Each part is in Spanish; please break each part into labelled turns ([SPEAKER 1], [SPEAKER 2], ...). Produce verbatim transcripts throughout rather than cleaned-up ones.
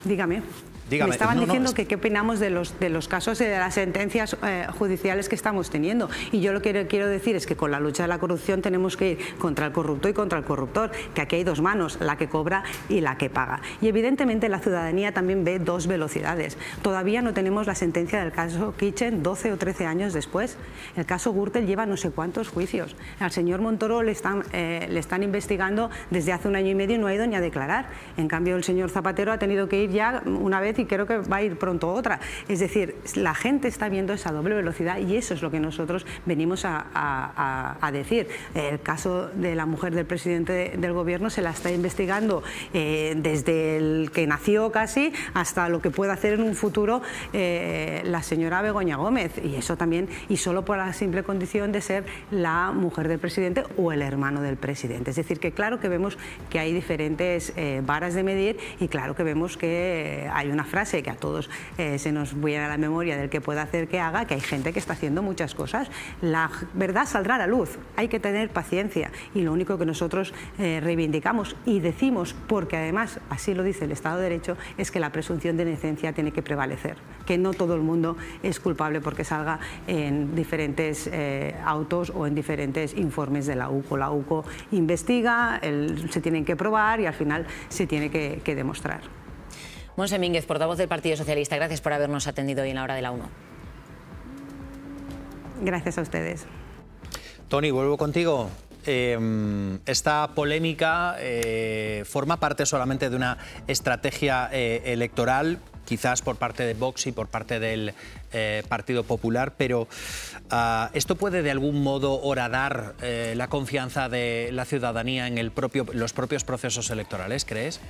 [SPEAKER 1] Dígame.
[SPEAKER 2] Dígame.
[SPEAKER 1] Me estaban
[SPEAKER 2] No, no,
[SPEAKER 1] diciendo
[SPEAKER 2] es...
[SPEAKER 1] que qué opinamos de los, de los casos y de las sentencias eh, judiciales que estamos teniendo. Y yo lo que quiero decir es que con la lucha de la corrupción tenemos que ir contra el corrupto y contra el corruptor, que aquí hay dos manos, la que cobra y la que paga. Y evidentemente la ciudadanía también ve dos velocidades. Todavía no tenemos la sentencia del caso Kitchen doce o trece años después. El caso Gürtel lleva no sé cuántos juicios. Al señor Montoro le están, eh, le están investigando desde hace un año y medio y no ha ido ni a declarar. En cambio el señor Zapatero ha tenido que ir ya una vez y creo que va a ir pronto otra. Es decir, la gente está viendo esa doble velocidad y eso es lo que nosotros venimos a, a, a decir. El caso de la mujer del presidente del gobierno se la está investigando eh, desde el que nació casi hasta lo que pueda hacer en un futuro eh, la señora Begoña Gómez, y eso también, y solo por la simple condición de ser la mujer del presidente o el hermano del presidente. Es decir, que claro que vemos que hay diferentes eh, varas de medir y claro que vemos que eh, hay una frase que a todos eh, se nos viene a la memoria del que pueda hacer que haga, que hay gente que está haciendo muchas cosas. La verdad saldrá a la luz, hay que tener paciencia y lo único que nosotros eh, reivindicamos y decimos, porque además así lo dice el Estado de Derecho, es que la presunción de inocencia tiene que prevalecer, que no todo el mundo es culpable porque salga en diferentes eh, autos o en diferentes informes de la U C O. La U C O investiga, el, se tienen que probar y al final se tiene que, que demostrar.
[SPEAKER 3] Montse Mínguez, portavoz del Partido Socialista, gracias por habernos atendido hoy en la hora de la uno.
[SPEAKER 1] Gracias a ustedes.
[SPEAKER 2] Toni, vuelvo contigo. Eh, esta polémica eh, forma parte solamente de una estrategia eh, electoral, quizás por parte de Vox y por parte del eh, Partido Popular, pero uh, ¿esto puede de algún modo horadar eh, la confianza de la ciudadanía en el propio, los propios procesos electorales, crees?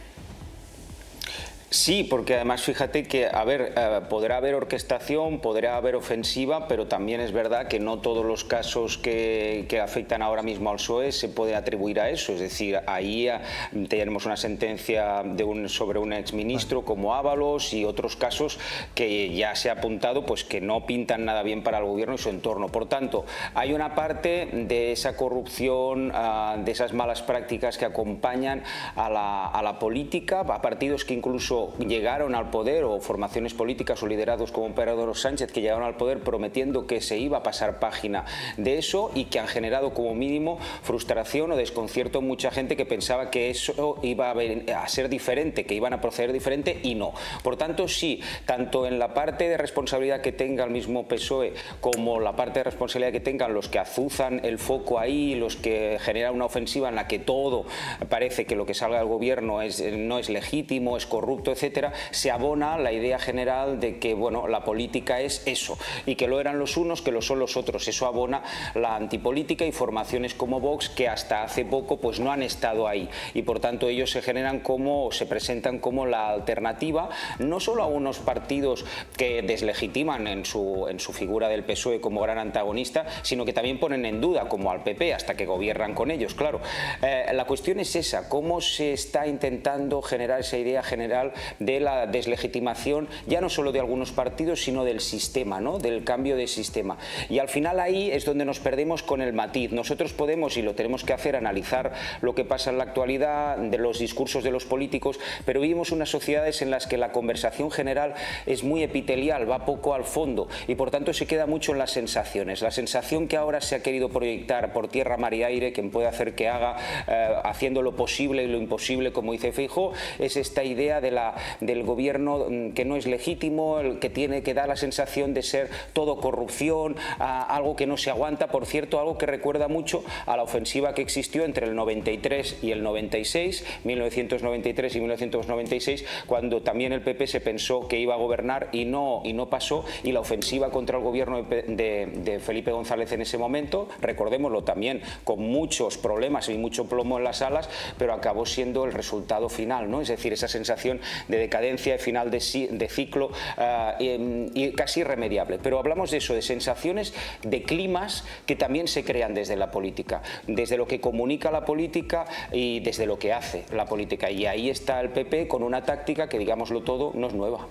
[SPEAKER 4] Sí, porque además fíjate que, a ver, eh, podrá haber orquestación, podrá haber ofensiva, pero también es verdad que no todos los casos que, que afectan ahora mismo al P S O E se puede atribuir a eso. Es decir, ahí eh, tenemos una sentencia de un, sobre un exministro como Ábalos y otros casos que ya se ha apuntado pues que no pintan nada bien para el gobierno y su entorno. Por tanto, hay una parte de esa corrupción, uh, de esas malas prácticas que acompañan a la, a la política, a partidos que incluso llegaron al poder, o formaciones políticas o liderados como Pedro Sánchez, que llegaron al poder prometiendo que se iba a pasar página de eso y que han generado como mínimo frustración o desconcierto en mucha gente que pensaba que eso iba a, ver, a ser diferente, que iban a proceder diferente y no. Por tanto, sí, tanto en la parte de responsabilidad que tenga el mismo P S O E como la parte de responsabilidad que tengan los que azuzan el foco ahí, los que generan una ofensiva en la que todo parece que lo que salga del gobierno es, no es legítimo, es corrupto, etcétera, se abona la idea general de que bueno, la política es eso y que lo eran los unos, que lo son los otros. Eso abona la antipolítica y formaciones como Vox que hasta hace poco pues no han estado ahí y por tanto ellos se generan como, se presentan como la alternativa no solo a unos partidos que deslegitiman en su, en su figura del P S O E como gran antagonista, sino que también ponen en duda como al P P hasta que gobiernan con ellos, claro. Eh, la cuestión es esa, cómo se está intentando generar esa idea general de la deslegitimación ya no solo de algunos partidos sino del sistema, ¿no? Del cambio de sistema, y al final ahí es donde nos perdemos con el matiz. Nosotros podemos, y lo tenemos que hacer, analizar lo que pasa en la actualidad, de los discursos de los políticos, pero vivimos unas sociedades en las que la conversación general es muy epitelial, va poco al fondo y por tanto se queda mucho en las sensaciones. La sensación que ahora se ha querido proyectar por tierra, mar y aire, quien puede hacer que haga, eh, haciendo lo posible y lo imposible, como dice Feijóo, es esta idea de la del gobierno que no es legítimo, el que tiene que dar la sensación de ser todo corrupción, a algo que no se aguanta. Por cierto, algo que recuerda mucho a la ofensiva que existió entre el noventa y tres y el noventa y seis, mil novecientos noventa y tres y mil novecientos noventa y seis, cuando también el P P se pensó que iba a gobernar y no, y no pasó, y la ofensiva contra el gobierno de, de, de Felipe González en ese momento, recordémoslo también, con muchos problemas y mucho plomo en las alas, pero acabó siendo el resultado final, ¿no? Es decir, esa sensación de decadencia y final de, de ciclo uh, y, y casi irremediable. Pero hablamos de eso, de sensaciones, de climas que también se crean desde la política, desde lo que comunica la política y desde lo que hace la política. Y ahí está el P P con una táctica que, digámoslo todo, no es nueva.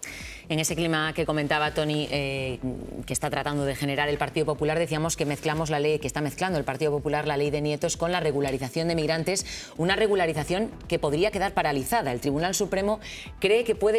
[SPEAKER 3] En ese clima que comentaba Toni, eh, que está tratando de generar el Partido Popular, decíamos que mezclamos la ley, que está mezclando el Partido Popular la ley de Nietos con la regularización de migrantes, una regularización que podría quedar paralizada. El Tribunal Supremo cree que puede